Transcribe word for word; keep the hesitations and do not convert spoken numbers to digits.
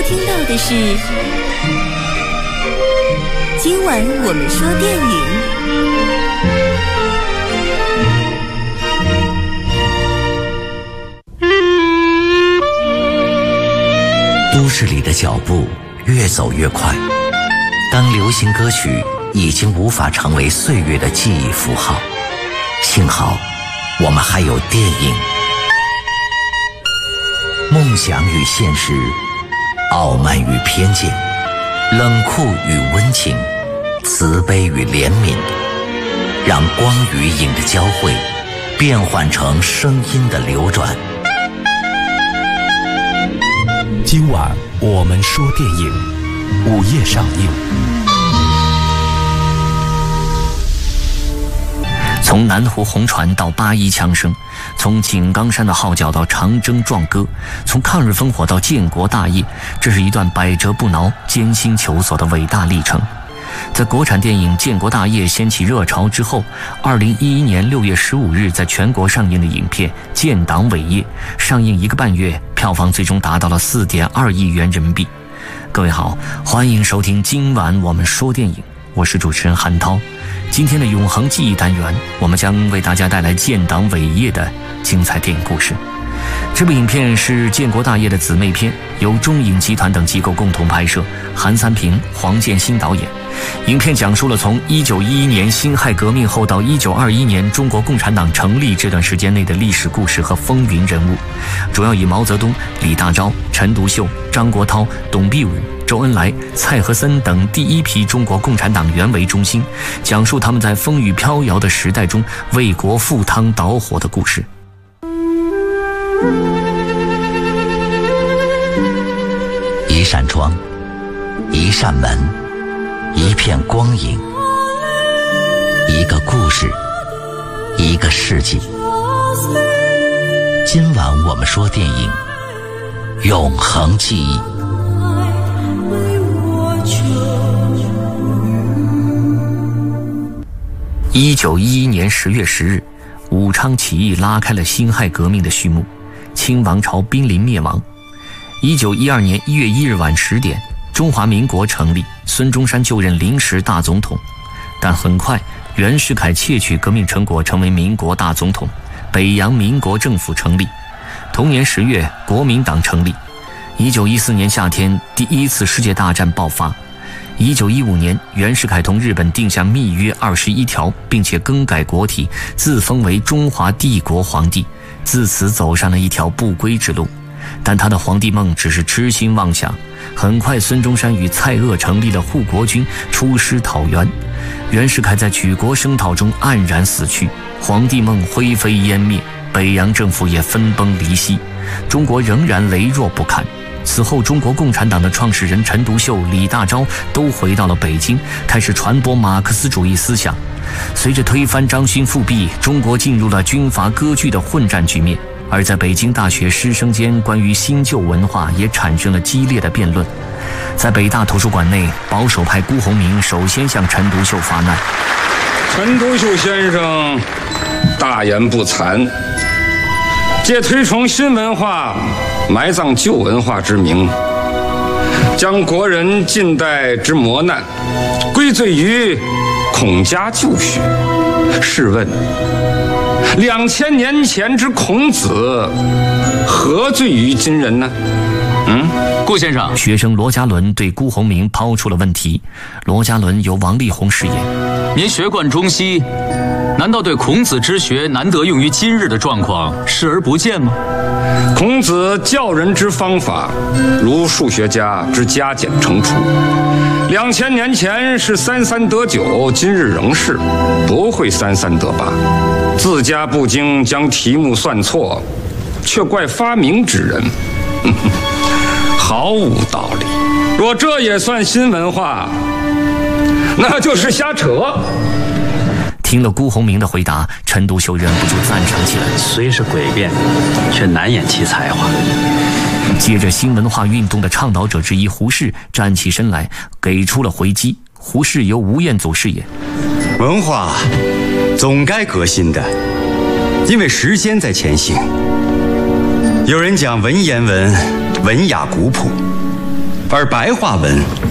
听到的是今晚我们说电影。都市里的脚步越走越快，当流行歌曲已经无法成为岁月的记忆符号，幸好我们还有电影。梦想与现实，傲慢与偏见，冷酷与温情，慈悲与怜悯，让光与影的交汇变换成声音的流转。 今晚我们说电影，午夜上映。 从南湖红船到八一枪声，从井冈山的号角到长征壮歌，从抗日烽火到建国大业，这是一段百折不挠、艰辛求索的伟大历程。在国产电影《建国大业》掀起热潮之后，二零一一年六月十五日在全国上映的影片《建党伟业》上映一个半月，票房最终达到了四点二亿元人民币。各位好，欢迎收听今晚我们说电影，我是主持人韩涛。今天的永恒记忆单元，我们将为大家带来建党伟业的精彩电影故事。这部影片是建国大业的姊妹篇，由中影集团等机构共同拍摄，韩三平、黄建新导演。影片讲述了从一九一一年辛亥革命后到一九二一年中国共产党成立这段时间内的历史故事和风云人物，主要以毛泽东、李大钊、陈独秀、张国焘、董必武、周恩来、蔡和森等第一批中国共产党员为中心，讲述他们在风雨飘摇的时代中为国赴汤蹈火的故事。 一扇窗，一扇门，一片光影，一个故事，一个世纪。今晚我们说电影，永恒记忆。 一九一一年十月十日，武昌起义拉开了辛亥革命的序幕，清王朝濒临灭亡。一九一二年一月一日晚十点，中华民国成立，孙中山就任临时大总统。但很快，袁世凯窃取革命成果，成为民国大总统，北洋民国政府成立。同年十月，国民党成立。一九一四年夏天，第一次世界大战爆发。一九一五年，袁世凯同日本定下密约二十一条，并且更改国体，自封为中华帝国皇帝，自此走上了一条不归之路。但他的皇帝梦只是痴心妄想。很快，孙中山与蔡锷成立了护国军，出师讨袁。袁世凯在举国声讨中黯然死去，皇帝梦灰飞烟灭，北洋政府也分崩离析，中国仍然羸弱不堪。此后，中国共产党的创始人陈独秀、李大钊都回到了北京，开始传播马克思主义思想。随着推翻张勋复辟，中国进入了军阀割据的混战局面。而在北京大学师生间，关于新旧文化也产生了激烈的辩论。在北大图书馆内，保守派辜鸿铭首先向陈独秀发难。 陈独秀先生大言不惭，借推崇新文化、埋葬旧文化之名，将国人近代之磨难归罪于孔家旧学。试问，两千年前之孔子，何罪于今人呢？嗯， 顾先生， 学生罗家伦对辜鸿铭抛出了问题。罗家伦由王力宏饰演。 您学贯中西，难道对孔子之学难得用于今日的状况视而不见吗？ 孔子教人之方法，如数学家之加减乘除。两千年前是三三得九，今日仍是，不会三三得八。自家不精，将题目算错，却怪发明之人，呵呵，毫无道理。若这也算新文化，那就是瞎扯。 听了辜鸿铭的回答，陈独秀忍不住赞成起来。 虽是诡辩，却难掩其才华。 接着，新文化运动的倡导者之一胡适站起身来，给出了回击。胡适由吴彦祖饰演。 文化总该革新的，因为时间在前行。有人讲文言文文雅古朴， 而白话文